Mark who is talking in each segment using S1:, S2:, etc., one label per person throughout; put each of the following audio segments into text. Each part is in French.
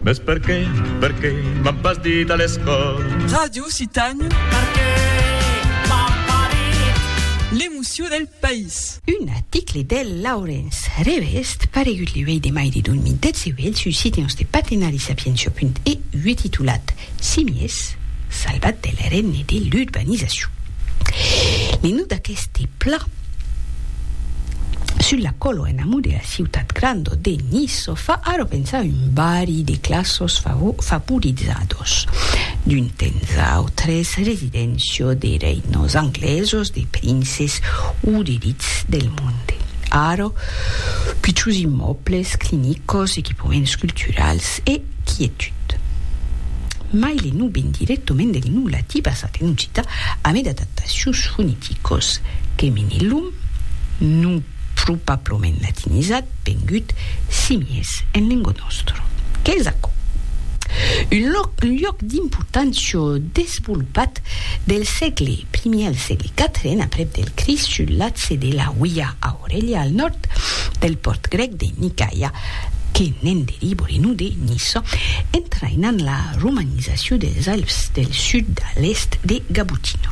S1: Mes perché m'han pas dit a l'escola.
S2: Radio Citagna. L'émotion del país.
S3: Un article del Laurens Revest paregut liuei de mai de 2010 sul site nostre patenari sapientia.eu titulat Simies salvat de la renne de l'urbanisation. L'inu d'aqueste pla sulla colonna della ciutat grande de Nice fa a repensar un bari de classos favorizados d'un temps a altres residentio de reinos anglesos, de princes o de rits del monde. Aro, piccius immobles, clinicos, equipaments culturals e quietud. Mai le nubi indirectamente de nullati passate in città a med adaptazius foniticos che menillum nu probablement latinisat vengut simies en lingua nostro. Che esacco? Un lloc d'importància desenvolupat del segle I al segle IV a prep del Crist sul latze de la Via Aurelia al nord del port grec de Nicaia, che nen derivori nu de Niso, entrainant la romanizzació dels Alps del sud a l'est de Gabutino.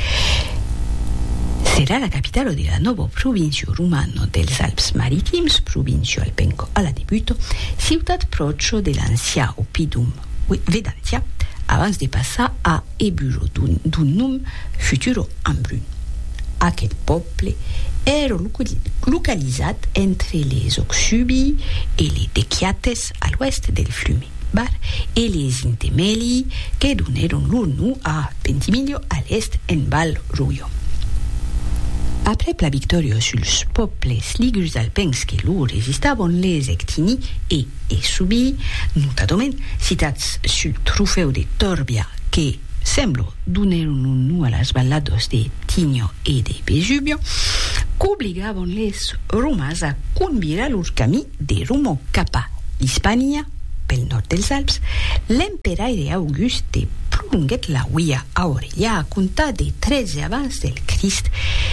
S3: Serà la capitale della nuova provincia romana dels Alps Maritims, provincia alpenco alla debuto, ciutat procio dell'ancien oppidum Vedantia, abans de passar a eburo d'un nom futuro Ambrun. Aquest poble era localitzat entre les Oxubi e les Deciates a l'oest del Flume Bar e les Intemeli que doneron lor nom a Ventimiglia a l'est en Val Ruio. Après la victòria suls pobles ligurs alpens que lor resistaven les Ectini e Subi, notadament citats sul trofeu de Torbia que semblo doneron un nom a las ballados de Tinio e de Vesubio, qu'obligaven les romas a convirar lor camí de Roma cap a Hispània, pel nord dels Alps. L'emperaire Auguste prolonguet la Via Aurelia a comptar de 13 abans del Crist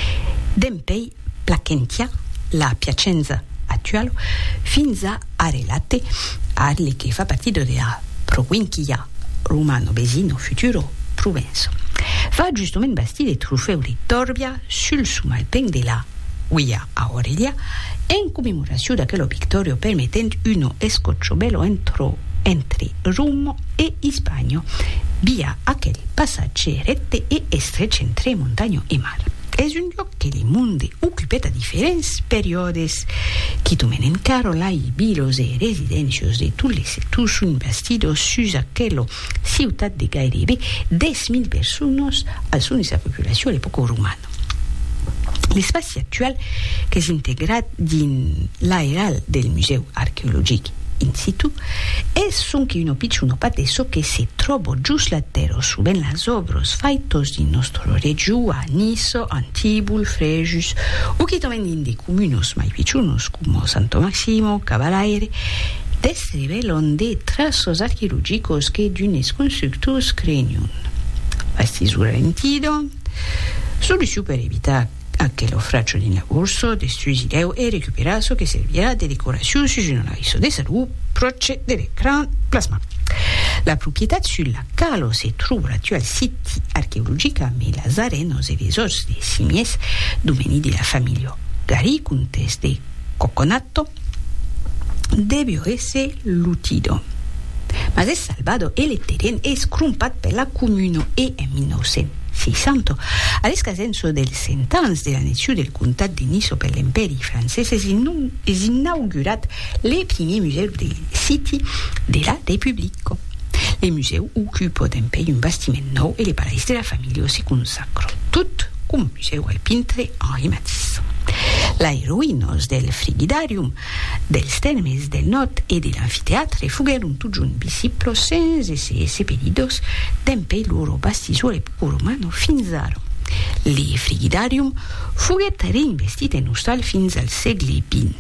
S3: d'Empei Placentia, la Piacenza attuale, fins a Arelate, Arle che fa partito della provincia romano vesino futuro Provenzo. Va giustamente bastire trofeu di Torbia sul sumalpen della Via Aurelia in commemorazione d'aquello victorio permettendo uno escocciobello entre Roma e Hispania via aquel passaggio rette e estreche entre montagna e mare. És un lloc que le monde occupet a diferents periodes qui tomenen caro la bilos e residències de tous les sectors investidos sus aquella ciutat de gairebé 10.000 persones al son de sa populació a l'època romana. L'espai actual que és integrat dins l'areal del Museu Archeologic in situ è sonche un picciuno pateso che si trova giusto lattero su ben las obras faitos di nostro regiu a Niso, Antibul, Frejus o che tomen in de comunos mai picciunos como Santo Maximo, Cabalaire desrevelan de trazos archeológicos que d'unes constructors crenion bastisura lentido solució per evitar aquello fraccio di corso destruisideu e recuperato che servirà di decorazione su giornaliso de salut proce dell'ecran plasma. La proprietà sulla calo si trova l'attuale siti archeologica me las arenos e les ors de simies domeni della famiglia Gari Contes de Coconato debió essere lutido. Ma è salvato e il terreno è scrumpat per la comune e in 1960 all'escadenza del centans della nazione del contat de Nice per l'imperi francese es inaugurat le primi musei dei siti della Repubblica. Le musei occupano d'empei un bastiment nou e le palais de la famiglia si consacrano tot come museu al pintre Henri Matisse. Les ruïnes del frigidarium, dels termes del nord e dell'anfiteatre fueron tutti visibili senza essere seppelliti d'empei loro bastisole romano finzaro. Il frigidarium fuget reinvestito in nostal fins al segle XX.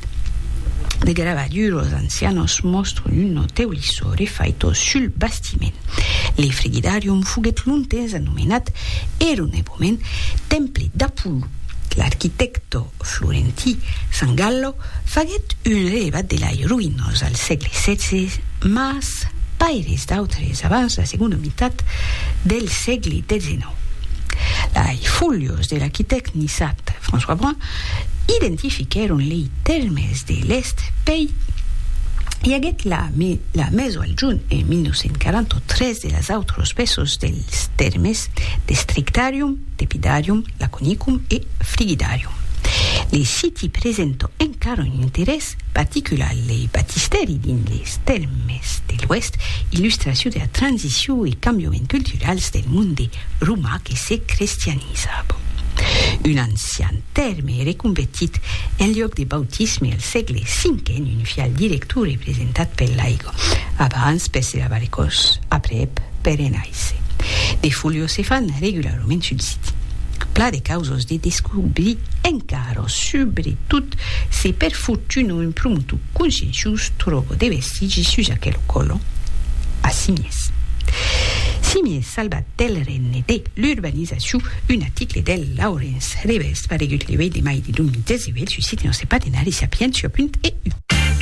S3: Le gravaduras ancianos mostrano un notevole rifaito sul bastiment. Il frigidarium fuget luntens anomenat erroneament Temple d'Apollo. L'architetto florentí Sangallo faguet un relevat de les ruïnes al segle XVI, mas paires d'autres abans la segunda meitat del segle XIX. Les folios de l'architecte nissat François Brun identificaron les termes de l'est pays i aguet la meso al junt en 1943 de les autres pesos dels termes de Strictarium, Tepidarium, Laconicum e Frigidarium. Les siti presento encara un interès particular les baptisteri dins les termes de l'Ouest, il·lustració de la transició i canviament culturals del món romà que se cristianitzava. Un ancien terme era convertit en lloc de bautisme al segle V en un fial director representat per l'aigua, abans per ser avaricós, aprep per enaise. De folios se fan regularment sul siti. Pla de causes de descobrir encara, sobretot se per fortuna un promotor conscienciós trobo de vestigi sus aquel colo a Simiès. Simiès salvat del renne de l'urbanisation, un article de Laurence Revers, par exemple le 8 de mai de 2019 sur site non sepatenari sapiens.eu.